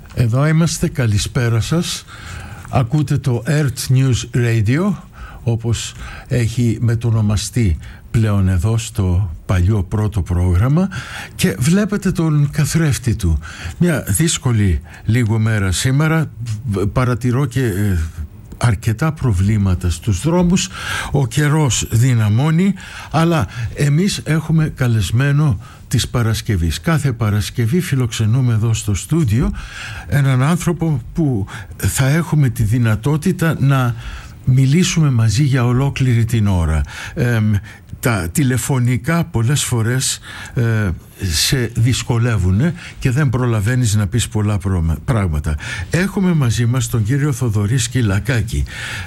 Εδώ είμαστε, καλησπέρα σας. Ακούτε το Earth News Radio, όπως έχει μετονομαστεί πλέον εδώ στο παλιό πρώτο πρόγραμμα, και βλέπετε τον καθρέφτη του. Μια δύσκολη λίγο μέρα σήμερα, παρατηρώ και αρκετά προβλήματα στους δρόμους, ο καιρός δυναμώνει, αλλά εμείς έχουμε καλεσμένο της Παρασκευής. Κάθε Παρασκευή φιλοξενούμε εδώ στο στούντιο έναν άνθρωπο που θα έχουμε τη δυνατότητα να μιλήσουμε μαζί για ολόκληρη την ώρα. Τα τηλεφωνικά πολλές φορές σε δυσκολεύουν και δεν προλαβαίνεις να πεις πολλά πράγματα. Έχουμε μαζί μας τον κύριο Θοδωρή Σκυλακάκη.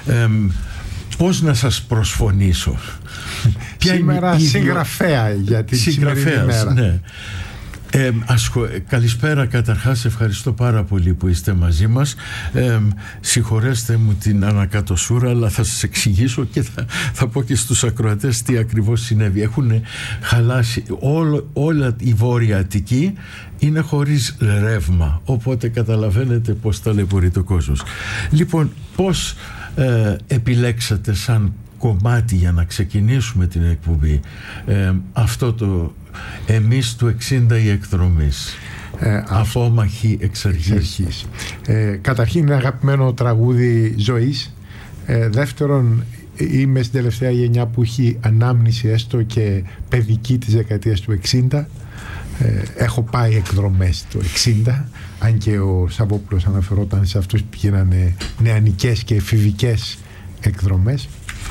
Πώς να σας προσφωνήσω? Σήμερα συγγραφέα για την σημερινή μέρα. Ναι. Καλησπέρα καταρχάς, ευχαριστώ πάρα πολύ που είστε μαζί μας. Συγχωρέστε μου την ανακατοσούρα, αλλά θα σας εξηγήσω και θα πω και στους ακροατές τι ακριβώς συνέβη. Έχουν χαλάσει όλα η Βόρεια Αττική, είναι χωρίς ρεύμα, οπότε καταλαβαίνετε πώς ταλαιπωρεί το κόσμος. Λοιπόν, πώς επιλέξατε σαν κομμάτι για να ξεκινήσουμε την εκπομπή αυτό το «Εμείς του 60 οι εκδρομείς», «Αφόμαχοι εξ αρχής»? Καταρχήν είναι αγαπημένο τραγούδι ζωής. Δεύτερον, είμαι στην τελευταία γενιά που έχει ανάμνηση έστω και παιδική της δεκαετίας του 60. Έχω πάει εκδρομές το 60, αν και ο Σαββόπουλος αναφερόταν σε αυτούς που πηγαίνανε νεανικές και εφηβικές εκδρομές.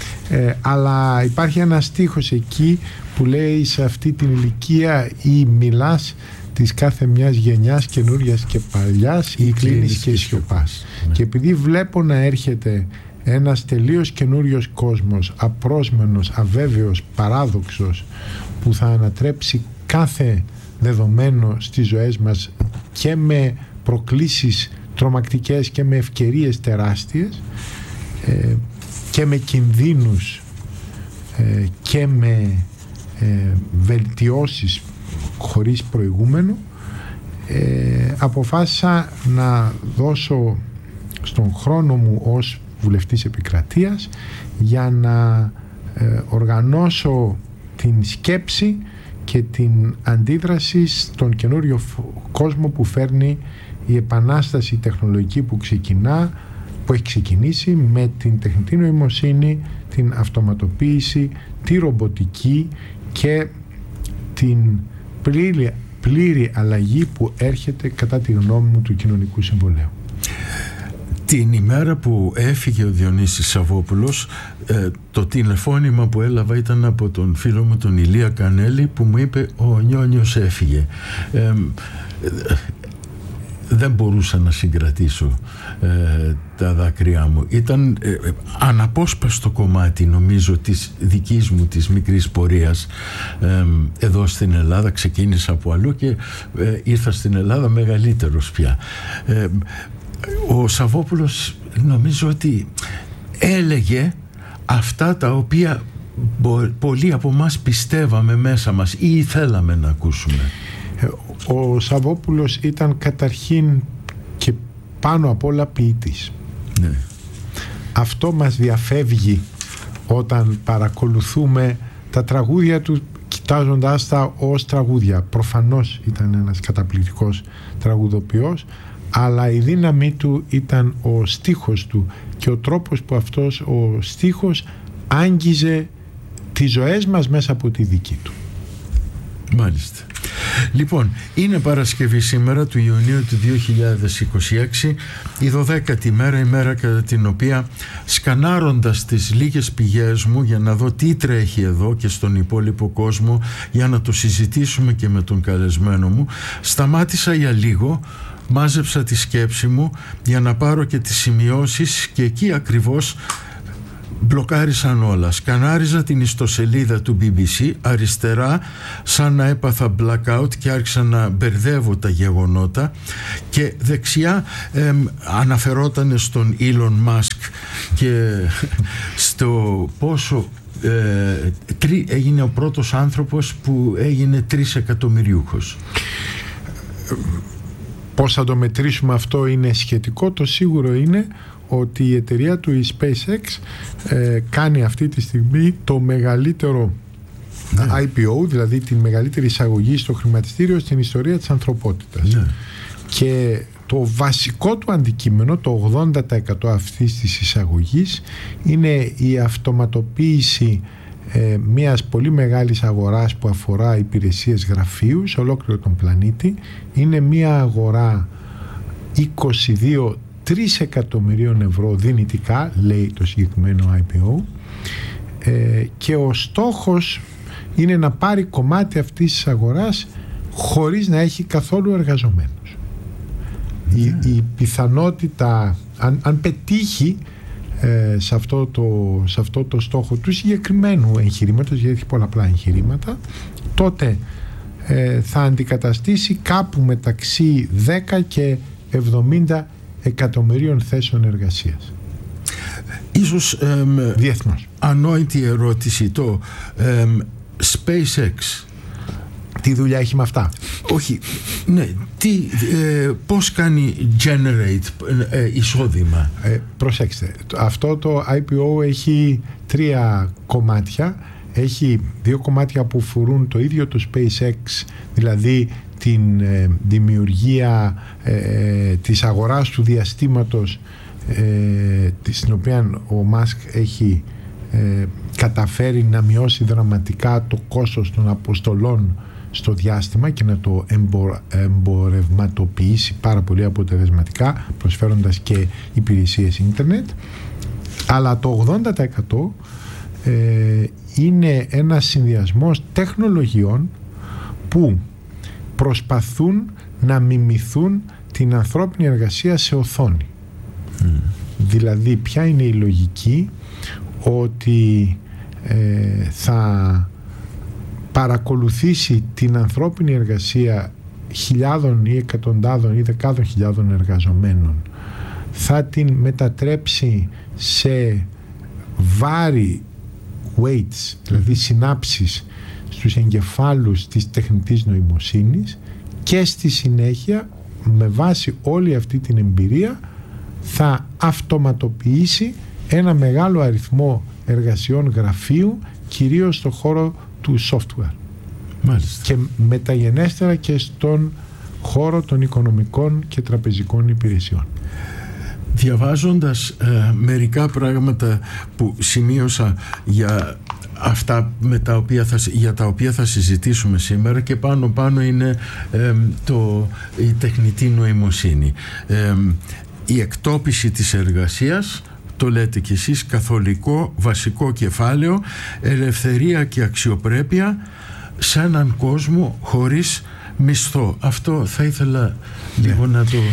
Αλλά υπάρχει ένα στίχος εκεί που λέει: σε αυτή την ηλικία ή μιλάς της κάθε μιας γενιάς, καινούριας και παλιάς, ή κλείνεις και σιωπάς. Και επειδή βλέπω να έρχεται ένας τελείως καινούριος κόσμος, απρόσμενος, αβέβαιος, παράδοξος, που θα ανατρέψει κάθε δεδομένο στις ζωές μας και με προκλήσεις τρομακτικές και με ευκαιρίες τεράστιες, και με κινδύνους και με βελτιώσεις χωρίς προηγούμενο, αποφάσισα να δώσω στον χρόνο μου ως βουλευτής επικρατείας για να οργανώσω την σκέψη και την αντίδραση στον καινούριο κόσμο που φέρνει η επανάσταση τεχνολογική που έχει ξεκινήσει με την τεχνητή νοημοσύνη, την αυτοματοποίηση, τη ρομποτική και την πλήρη αλλαγή που έρχεται, κατά τη γνώμη μου, του κοινωνικού συμβολέου. Την ημέρα που έφυγε ο Διονύσης Σαββόπουλος, το τηλεφώνημα που έλαβα ήταν από τον φίλο μου τον Ηλία Κανέλη, που μου είπε: ο Νιόνιος έφυγε. Δεν μπορούσα να συγκρατήσω τα δάκρυά μου. Ήταν αναπόσπαστο κομμάτι, νομίζω, της δικής μου της μικρής πορείας εδώ στην Ελλάδα. Ξεκίνησα από αλλού και ήρθα στην Ελλάδα μεγαλύτερος πια. Ο Σαββόπουλος νομίζω ότι έλεγε αυτά τα οποία πολλοί από μας πιστεύαμε μέσα μας ή θέλαμε να ακούσουμε. Ο Σαββόπουλος ήταν καταρχήν και πάνω απ' όλα ποιητής. Ναι. Αυτό μας διαφεύγει όταν παρακολουθούμε τα τραγούδια του, κοιτάζοντάς τα ως τραγούδια. Προφανώς ήταν ένας καταπληκτικός τραγουδοποιός, αλλά η δύναμή του ήταν ο στίχος του και ο τρόπος που αυτός ο στίχος άγγιζε τις ζωές μας μέσα από τη δική του. Μάλιστα. Λοιπόν, είναι Παρασκευή σήμερα του Ιουνίου του 2026, η 12η μέρα, η μέρα κατά την οποία, σκανάροντας τις λίγες πηγές μου για να δω τι τρέχει εδώ και στον υπόλοιπο κόσμο, για να το συζητήσουμε και με τον καλεσμένο μου, σταμάτησα για λίγο, μάζεψα τη σκέψη μου για να πάρω και τις σημειώσεις, και εκεί ακριβώς μπλοκάρισαν όλα. Σκανάριζα την ιστοσελίδα του BBC αριστερά, σαν να έπαθα blackout και άρχισα να μπερδεύω τα γεγονότα, και δεξιά αναφερόταν στον Elon Musk και στο πόσο έγινε ο πρώτος άνθρωπος που έγινε 3 εκατομμυριούχος. Πώς θα το μετρήσουμε αυτό είναι σχετικό. Το σίγουρο είναι ότι η εταιρεία του, η SpaceX, κάνει αυτή τη στιγμή το μεγαλύτερο IPO, δηλαδή τη μεγαλύτερη εισαγωγή στο χρηματιστήριο στην ιστορία της ανθρωπότητας. Και το βασικό του αντικείμενο, το 80% αυτής της εισαγωγής, είναι η αυτοματοποίηση μιας πολύ μεγάλης αγοράς που αφορά υπηρεσίες γραφείου σε ολόκληρο τον πλανήτη. Είναι μια αγορά 22 εκατομμυρίων ευρώ δυνητικά, λέει το συγκεκριμένο IPO, και ο στόχος είναι να πάρει κομμάτι αυτής της αγοράς χωρίς να έχει καθόλου εργαζομένους. Η πιθανότητα, αν πετύχει σε αυτό το στόχο του συγκεκριμένου εγχειρήματος, γιατί έχει πολλαπλά εγχειρήματα, τότε θα αντικαταστήσει κάπου μεταξύ 10 και 70 εκατομμυρίων θέσεων εργασίας. Ίσως διεθνώς. ανόητη ερώτηση, το SpaceX τι δουλειά έχει με αυτά? Όχι, ναι, πώς κάνει generate εισόδημα? Προσέξτε, αυτό το IPO έχει 3 κομμάτια. Έχει 2 κομμάτια που αφορούν το ίδιο το SpaceX, δηλαδή την δημιουργία της αγοράς του διαστήματος, στην οποία ο Μάσκ έχει καταφέρει να μειώσει δραματικά το κόστος των αποστολών στο διάστημα και να το εμπορευματοποιήσει πάρα πολύ αποτελεσματικά, προσφέροντας και υπηρεσίες ίντερνετ. Αλλά το 80% είναι ένας συνδυασμός τεχνολογιών που προσπαθούν να μιμηθούν την ανθρώπινη εργασία σε οθόνη. Δηλαδή, ποια είναι η λογική? Ότι θα παρακολουθήσει την ανθρώπινη εργασία χιλιάδων ή εκατοντάδων ή δεκάδων χιλιάδων εργαζομένων, θα την μετατρέψει σε βάρη, weights, δηλαδή συνάψεις στους εγκεφάλους της τεχνητής νοημοσύνης, και στη συνέχεια, με βάση όλη αυτή την εμπειρία, θα αυτοματοποιήσει ένα μεγάλο αριθμό εργασιών γραφείου, κυρίως στον χώρο του software. Μάλιστα. Και μεταγενέστερα και στον χώρο των οικονομικών και τραπεζικών υπηρεσιών. Διαβάζοντας μερικά πράγματα που σημείωσα για αυτά για τα οποία θα συζητήσουμε σήμερα, και πάνω είναι η τεχνητή νοημοσύνη, η εκτόπιση της εργασίας, το λέτε κι εσείς, καθολικό βασικό κεφάλαιο, ελευθερία και αξιοπρέπεια σε έναν κόσμο χωρίς μισθό. Αυτό θα ήθελα λίγο να το...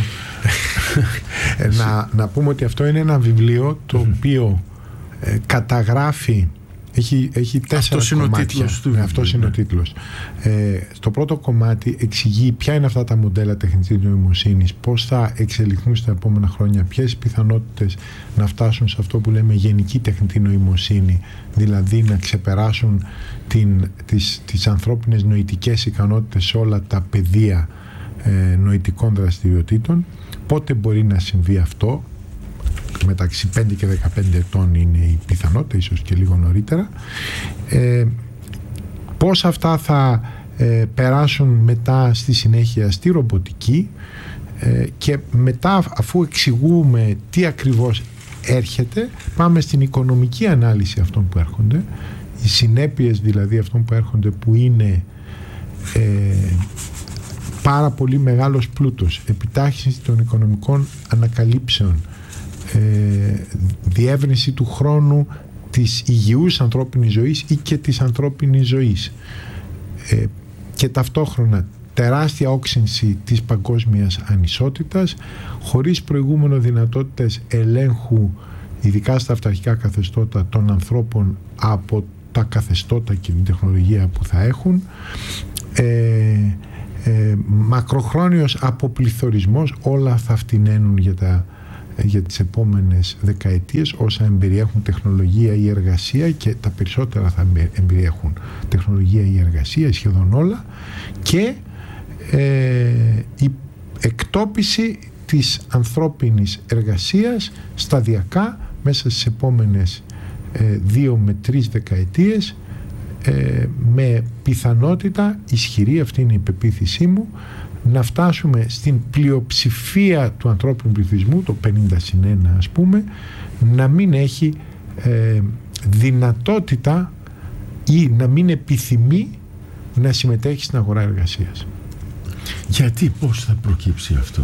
να πούμε ότι αυτό είναι ένα βιβλίο το οποίο καταγράφει, έχει 4 κομμάτια. Αυτός είναι ο τίτλος. Στο πρώτο κομμάτι εξηγεί ποια είναι αυτά τα μοντέλα τεχνητής νοημοσύνης, πώς θα εξελιχθούν στα επόμενα χρόνια, ποιες πιθανότητες να φτάσουν σε αυτό που λέμε γενική τεχνητή νοημοσύνη, δηλαδή να ξεπεράσουν τις ανθρώπινες νοητικές ικανότητες σε όλα τα πεδία νοητικών δραστηριοτήτων. Πότε μπορεί να συμβεί αυτό? Μεταξύ 5 και 15 ετών είναι η πιθανότητα, ίσως και λίγο νωρίτερα. Πώς αυτά θα περάσουν μετά στη συνέχεια στη ρομποτική, και μετά, αφού εξηγούμε τι ακριβώς έρχεται, πάμε στην οικονομική ανάλυση αυτών που έρχονται, οι συνέπειες δηλαδή αυτών που έρχονται, που είναι πάρα πολύ μεγάλος πλούτος, επιτάχυνση των οικονομικών ανακαλύψεων, διεύρυνση του χρόνου της υγιούς ανθρώπινης ζωής ή και της ανθρώπινης ζωής, και ταυτόχρονα τεράστια όξυνση της παγκόσμιας ανισότητας, χωρίς προηγούμενο δυνατότητες ελέγχου, ειδικά στα αυταρχικά καθεστώτα, των ανθρώπων από τα καθεστώτα και την τεχνολογία που θα έχουν, μακροχρόνιος αποπληθωρισμός. Όλα θα φτηνένουν για τις επόμενες δεκαετίες, όσα εμπεριέχουν τεχνολογία ή εργασία, και τα περισσότερα θα εμπεριέχουν τεχνολογία ή εργασία, σχεδόν όλα, και εκτός μετώπιση της ανθρώπινης εργασίας σταδιακά μέσα στις επόμενες 2 με 3 δεκαετίες, με πιθανότητα ισχυρή, αυτή είναι η πεποίθησή μου, να φτάσουμε στην πλειοψηφία του ανθρώπινου πληθυσμού, το 50-1 ας πούμε, να μην έχει δυνατότητα ή να μην επιθυμεί να συμμετέχει στην αγορά εργασίας. Γιατί, πώς θα προκύψει αυτό?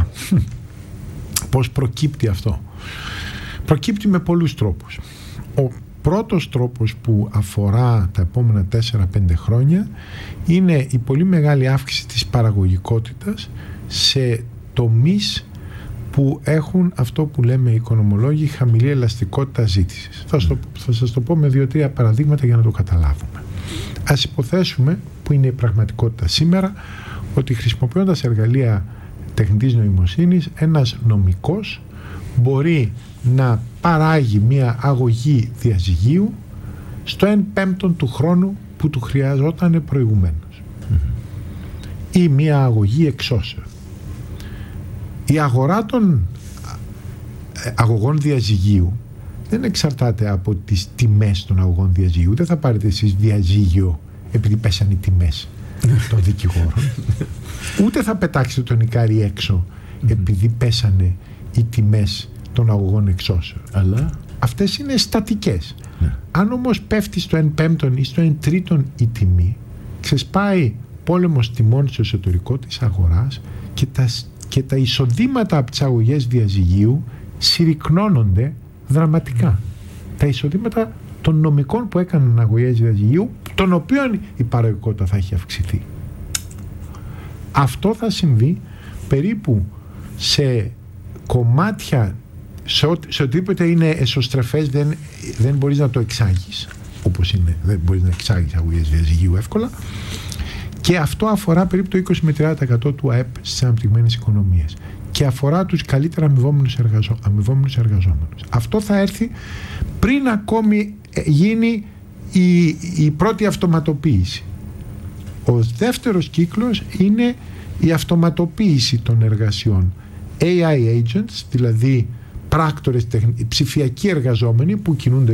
Πώς προκύπτει αυτό? Προκύπτει με πολλούς τρόπους. Ο πρώτος τρόπος που αφορά τα επόμενα 4-5 χρόνια είναι η πολύ μεγάλη αύξηση της παραγωγικότητας σε τομείς που έχουν αυτό που λέμε οι οικονομολόγοι χαμηλή ελαστικότητα ζήτησης. Θα σας το πω με 2-3 παραδείγματα για να το καταλάβουμε. Ας υποθέσουμε, που είναι η πραγματικότητα σήμερα, ότι χρησιμοποιώντας εργαλεία τεχνητής νοημοσύνης, ένας νομικός μπορεί να παράγει μια αγωγή διαζυγίου στο 1/5 του χρόνου που του χρειαζόταν προηγουμένως, ή μια αγωγή εξώσεων. Η αγορά των αγωγών διαζυγίου δεν εξαρτάται από τις τιμές των αγωγών διαζυγίου. Δεν θα πάρετε εσείς διαζύγιο επειδή πέσαν οι τιμές των δικηγόρων. Ούτε θα πετάξετε τον Ικάρη έξω επειδή πέσανε οι τιμές των αγωγών εξώσεων. Αλλά αυτές είναι στατικές. Αν όμως πέφτει στο 1/5 ή στο 1/3 η τιμή, ξεσπάει πόλεμος τιμών στο εσωτερικό της αγοράς και τα εισοδήματα από τις αγωγές διαζυγίου συρρικνώνονται δραματικά. Τα εισοδήματα των νομικών που έκαναν αγωγές διαζυγίου, των οποίων η παραγωγικότητα θα έχει αυξηθεί. Αυτό θα συμβεί περίπου σε κομμάτια, σε οτιδήποτε είναι εσωστρεφές δεν μπορείς να το εξάγεις όπως είναι, δεν μπορείς να εξάγεις αγωγές διαζυγίου εύκολα, και αυτό αφορά περίπου το 20 με 30% του ΑΕΠ στις αναπτυγμένες οικονομίες και αφορά τους καλύτερα αμοιβόμενους εργαζόμενους. Αυτό θα έρθει πριν ακόμη γίνει η πρώτη αυτοματοποίηση. Ο δεύτερος κύκλος είναι η αυτοματοποίηση των εργασιών. AI agents, δηλαδή πράκτορες, ψηφιακοί εργαζόμενοι που κινούνται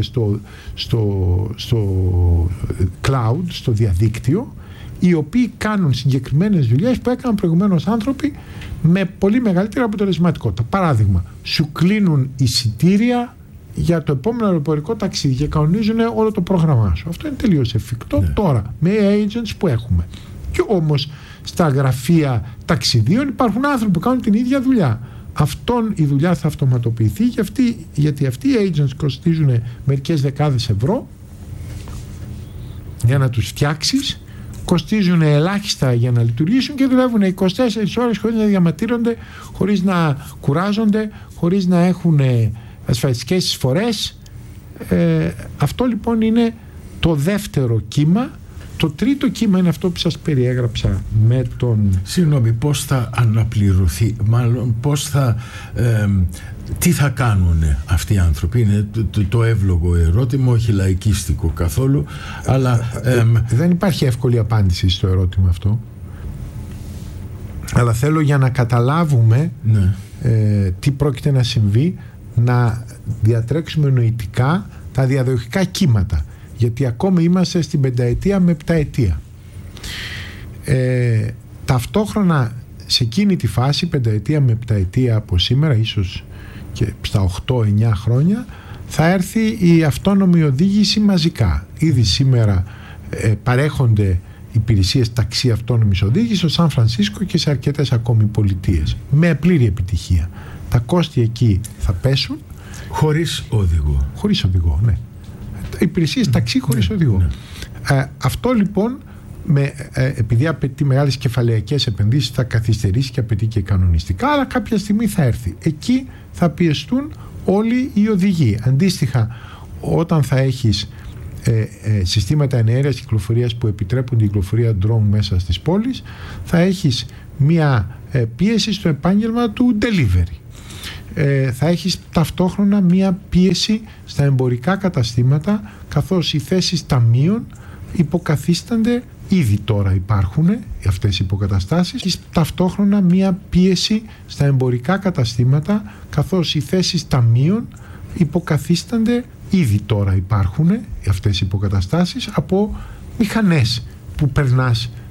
στο cloud, στο διαδίκτυο, οι οποίοι κάνουν συγκεκριμένες δουλειές που έκαναν προηγουμένως άνθρωποι με πολύ μεγαλύτερη αποτελεσματικότητα. Παράδειγμα, σου κλείνουν εισιτήρια για το επόμενο αεροπορικό ταξίδι και κανονίζουν όλο το πρόγραμμά σου. Αυτό είναι τελείως εφικτό τώρα με agents που έχουμε. Και όμως στα γραφεία ταξιδίων υπάρχουν άνθρωποι που κάνουν την ίδια δουλειά. Αυτόν η δουλειά θα αυτοματοποιηθεί γιατί αυτοί οι agents κοστίζουν μερικές δεκάδες ευρώ για να τους φτιάξεις, κοστίζουν ελάχιστα για να λειτουργήσουν και δουλεύουν 24 ώρες χωρίς να διαματήρονται, χωρίς να κουράζονται, χωρίς να έχουν ασφαλιστικές εισφορές. Αυτό λοιπόν είναι το δεύτερο κύμα. Το τρίτο κύμα είναι αυτό που σας περιέγραψα με τον... Συγγνώμη, πώς θα αναπληρωθεί, μάλλον πώς θα... τι θα κάνουν αυτοί οι άνθρωποι? Είναι το εύλογο ερώτημα, όχι λαϊκίστικο καθόλου, αλλά... δεν υπάρχει εύκολη απάντηση στο ερώτημα αυτό. Αλλά θέλω, για να καταλάβουμε τι πρόκειται να συμβεί, να διατρέξουμε νοητικά τα διαδοχικά κύματα, γιατί ακόμη είμαστε στην 5ετία με 7ετία. Ταυτόχρονα σε εκείνη τη φάση, 5ετία με 7ετία από σήμερα, ίσως και στα 8-9 χρόνια, θα έρθει η αυτόνομη οδήγηση μαζικά. Ήδη σήμερα παρέχονται υπηρεσίες ταξί αυτόνομης οδήγησης στο Σαν Φρανσίσκο και σε αρκετές ακόμη πολιτείες με πλήρη επιτυχία. Τα κόστη εκεί θα πέσουν. Χωρίς οδηγό. Χωρίς οδηγό, ναι. Υπηρεσίες ταξί χωρίς οδηγό. Αυτό λοιπόν, επειδή απαιτεί μεγάλες κεφαλαιακές επενδύσεις, θα καθυστερήσει και απαιτεί και κανονιστικά, αλλά κάποια στιγμή θα έρθει. Εκεί θα πιεστούν όλοι οι οδηγοί. Αντίστοιχα, όταν θα έχεις συστήματα εναέρειας κυκλοφορίας που επιτρέπουν την κυκλοφορία drone μέσα στις πόλεις, θα έχεις μία πίεση στο επάγγελμα του delivery. Θα έχεις ταυτόχρονα μία πίεση στα εμπορικά καταστήματα, καθώς οι θέσεις ταμείων υποκαθίστανται ήδη τώρα υπάρχουν αυτές οι υποκαταστάσεις, και ταυτόχρονα μία πίεση στα εμπορικά καταστήματα, καθώς οι θέσεις ταμείων υποκαθίστανται, ήδη τώρα υπάρχουν αυτές οι υποκαταστάσεις, από μηχανές που περνάς